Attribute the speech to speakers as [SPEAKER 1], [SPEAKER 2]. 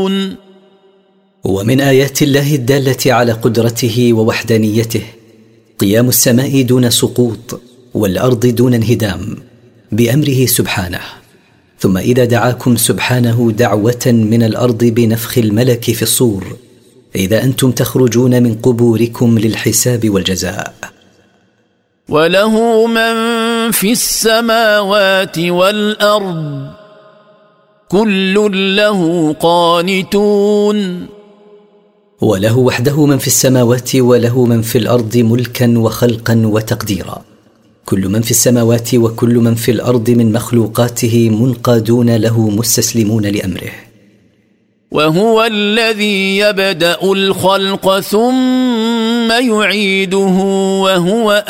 [SPEAKER 1] ومن آيات الله الدالة على قدرته ووحدانيته قيام السماء دون سقوط والأرض دون انهدام بأمره سبحانه، ثم إذا دعاكم سبحانه دعوة من الأرض بنفخ الملك في الصور إذا أنتم تخرجون من قبوركم للحساب والجزاء.
[SPEAKER 2] وله من في السماوات والأرض كل له قانتون.
[SPEAKER 1] وله وحده من في السماوات وله من في الأرض ملكا وخلقا وتقديرا، كل من في السماوات وكل من في الأرض من مخلوقاته منقادون له مستسلمون لأمره.
[SPEAKER 2] وهو الذي يبدأ الخلق ثم يعيده وهو